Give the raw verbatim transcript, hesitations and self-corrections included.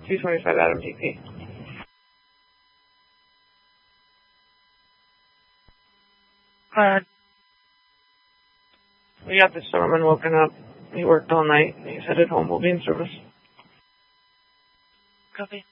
two twenty-five Adam G P. Uh, we got this gentleman woken up. He worked all night. He's headed home. We'll be in service. Copy.